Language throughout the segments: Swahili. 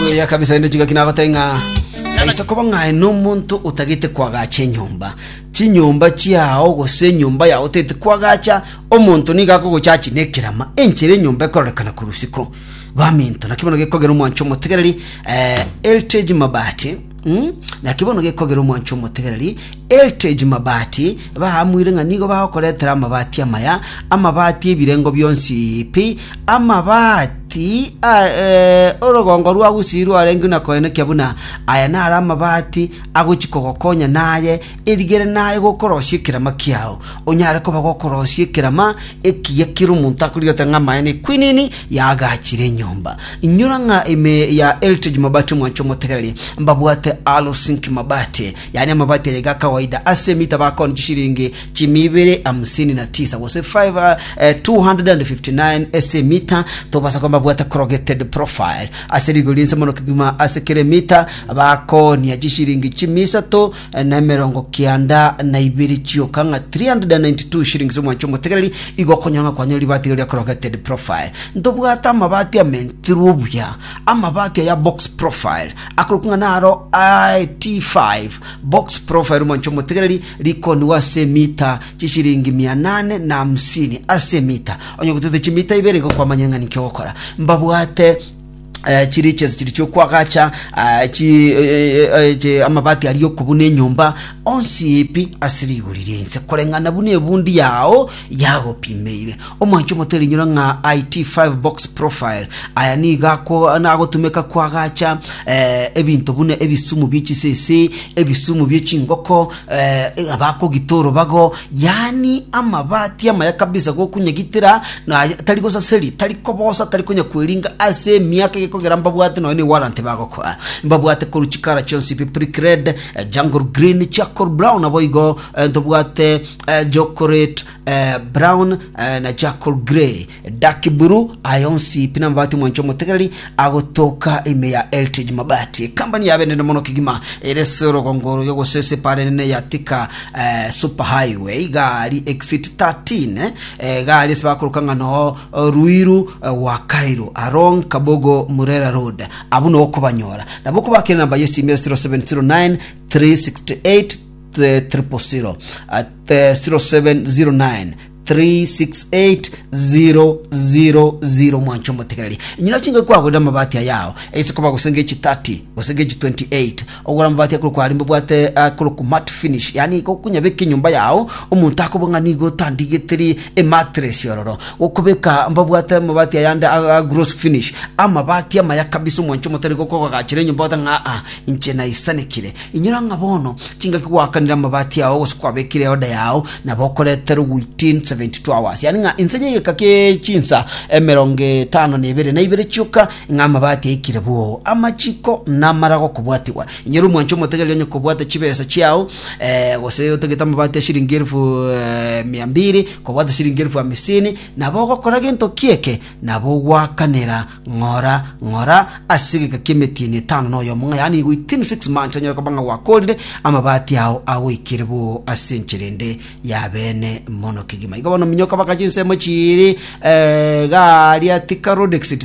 ya kabisa ndo chiga kinabatenga isa kuba ngai n'umuntu utagite kwagacha nyumba chinyumba chiao gose nyumba ya utete kwagacha omuntu nigako guchachi nekirama enchere nyumba ekorekana kurusiko baminto nakibono gekogera umwancho mutegereri Heritage Mabati na kibono gekogera umwancho mutegereri Heritage Mabati bahamwire nga nigo bakoretera amabati amabati ebirengo byonsi pi amabati orogongo rwa gusiru arengi na koene kyabuna aya nara amabati aguchikogokonya naye erigere naye gukoroshikira makiao onyare ko bagokoroshikira ma ekiyekira umuntu akuriyote ngamaye kwinini yagachire nyumba inyura nga ime ya Heritage Mabati mwancho mutegereri mbabwate Alosink Mabati yani amabati ya kawaida asemita bakon shiringi chimibere 59 wose 259 esemita tobasa kwamba bwata corrugated profile aserigolinse mono kigima asekeremita bakoni ya gishiringi chimisa to na merongo kianda na ibiri chioka nga 392 shiringi mwancho mutegereri igokonyanga kwanyoli bati ya corrugated profile ndobwata amabati ya mentrubya amabati ya box profile akurukunga naro IT5 box profile mwancho mutegereri likoni wa semita chishiringi 850 asemita onyo kutete chimita ibere ko kwamanyanga nikokora mbabwate chiricho kwagacha amabati aliyo kubune nyumba onsipi asirigurirense korengana bune bundi yao yago pimeire omwancho moteri nyura nga IT5 box profile aya niga ko nago tumeka kwagacha ebintu bune ebisumu bichisese ebisumu by'ingoko abako gitoro bago yani amabati amaya kabisa go kunyagitira na taliko saseli taliko bosa taliko nyakweringa ase miaka kogera mbabwate no ni warrant bagoko mbabwate ko ruchikara chonsi pre-red jungle green charcoal brown aboigo ndobwate chocolate brown na charcoal grey dark blue ayonsi pina mbati mwancho mutegereri agotoka ime ya Heritage Mabati company yabene no mono kigima eresoro gongoro yogo sese pare ne yatika super highway gari exit 13 gari sibakurukanga no Ruiru wa Cairo along Kabogo Murera Road abuno okubanyora naboko bakena namba yesi 0709 368 000 at 0709 368 mwancho mutegereri inyina chinga kwa goda mabati yao ese kuba gusenge 30 gusenge 28 ogora mabati akuru kwa rimbo bwate akuru ku matte finish yani ko kunyabeka nyumba yao umuntu akubonga nigo tandigeteri e mattress yororo okubeka mbabwate mabati yanda gross finish amabati amaya kabisa mwancho mutegereri ko gakire nyumba nga inchena isanekire inyina ngabono chinga kwakanira mabati yao kwabekire oda yao na bokoletero within 72 hours yani nga insenye kake chinsa emeronge 5 na ibere chuka nga mabati ikirebo amachiko namarago kubwatiwa nyeru mwancho mutegereri nyo kubwata chibesa chiao gose utegeta mabati shiringi 200 kubwata shiringi 50 nabo gokora gento kieke nabo gwakanera ngora asigika kimetini 5 no yo munga yani within 6 months nyo kabanga wakolde amabati yao awo ikirebo asencherende yabene mono kigima igabano minyoka bakajinse mochiri gari atika road exit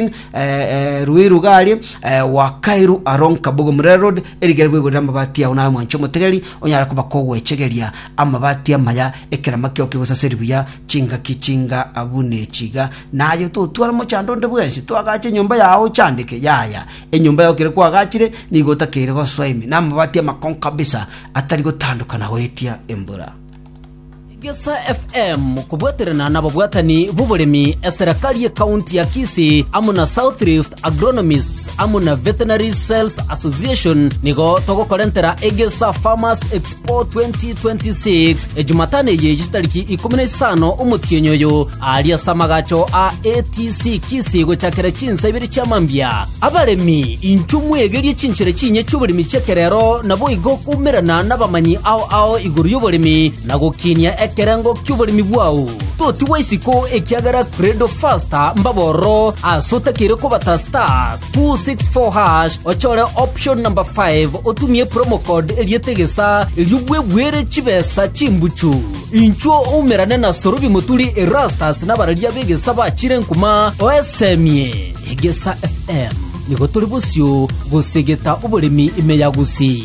13 Ruiru gari wa Cairo along Kabogo Murera Road erigerwe godamba bati ya una mwancho mutegereri onyara kuba ko wechegeria amabati amaya ekera makyo kigusa seribya chinga kichinga abune chiga nayo to twara mo chandonde bwese to agache nyumba yawo chandike yaya enyumba yokere kwa agachire nigota kere go swaimi namabati amakon kabisa atari gutandukana hoetia embura Gesa FM kubwaterana nababwatani buburemi eserakali county ya Kisii amuna South Rift agronomists amuna Veterinary Sales Association nigo togo korentera Egesa Farmers Expo 2026 ejumatane yejitariki 15 umutienyoyo alia samagacho a ATC Kisii gochakera chinsa ibiri chamambia abaremi inchumu egerie chinchire chinye cyuburimi cyekerero nabo igokumerana nabamanyi ao iguru y'uburimi nagokinia kerango kyuburimi bwao toti waisiko ekyagara credo faster mbaboro asota kireko bata star 264# ochore option number 5 otumie promo code elietegesa elubwebwere chibesa chimbuchu incho umerane na sorubi mutuli erastas nabararya begesa bachirenkuma osemie Egesa FM nigo turi busyo gusegeta uburimi imeyagusi.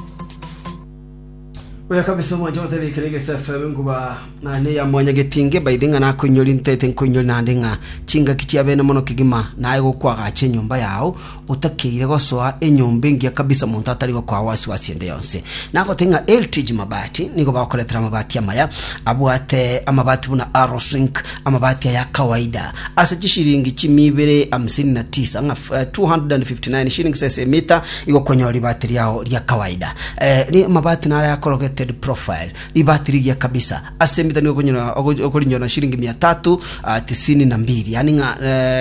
Oya kabisa mwanje watele kirege FM nguba ne ya mwanya getinge baidinga na kunyori ntete kunyori nandinga chinga kitia bene mono kigima naye gukwaga che nyumba yao utakire gosoa enyumba ngia kabisa muntu atari go kwa wasi ende yonse nako tenga LTG mabati niko bakoletera mabati amaya abwate amabati buna Arosink amabati ya kawaida asajishiringi chimibere 59 nga 259 shillings sese mita iko konyori bateri yao ya kawaida ni mabati na ya corrugated profile ni bateri ya kabisa asemita ni okolinyona na shilingi 392 yani nga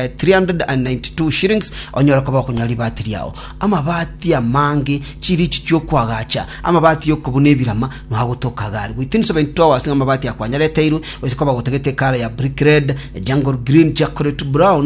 392 shillings onyora kwa kunyali bateri yao amabati ya mangi chiri chicho kwagacha amabati yo kubunebirama no hagotoka gari within 72 hours amabati ya kwanyale tairu wesikoba gutegete kala ya brick red jungle green chocolate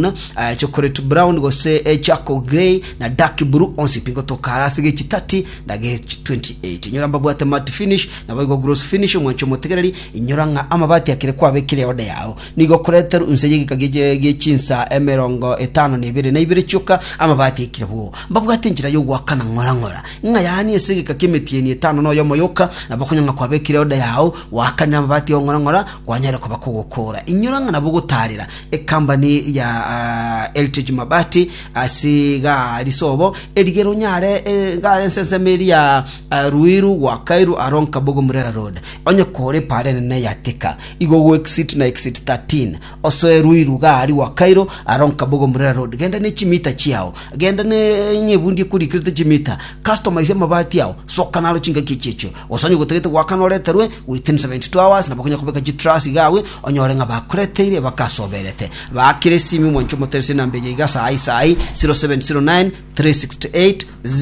brown gose charcoal gray na dark blue onsi pingo to kala sige chitati dage 28 nyora mbabwate matte finish na bago gross finish mwancho motegereri inyoranga amabati yakire kwa bekire ode yao nigo kuretera unsege kagije gichinsa emerongo 52 na ibire chuka amabati yakire bo mbabwate njira yo gwakana nkora nka yani esege kakimetie ni 5 no yo moyoka na bakunyanga kwa bekire ode yao wakana amabati yo nkora kwanyara ko bakugukora inyoranga na bugutarira company ya LTG mabati asiga risobo erigero nyare ngare nsensemeri ya Ruiru wa Kairu aronka Bogo Murera Road onye kore pare ne yatika igo exit na exit 13 oso Ruiru gari wa Kairu aronka Bogo Murera Road genda ne chimita chiao genda ne nyebundi kuri kirite chimita customize mabati yao sokanalo chinga kichecho osonye gutegete wakanore terwe within 72 hours na bakunya kubeka jitrasi gawe onyore nga bakureteire bakasoberete bakire simi mwancho moterse nambeje igasa sai 0709 368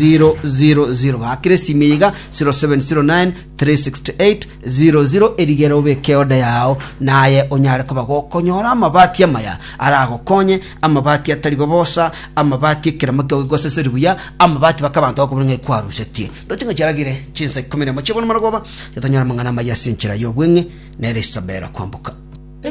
000 bakire simi iga 0709 368 erigero beke oda yao naye onyare ko bagokonyora amabati amaya aragokonye amabati atari gobosa amabati kiramage gose seribuya amabati bakabantu bakubunge kwarusetie ndotinga cyaragire cinse komene mu kibona maragoba yatanyara mangana amayasinchira yo bwenge nere sabera kwambuka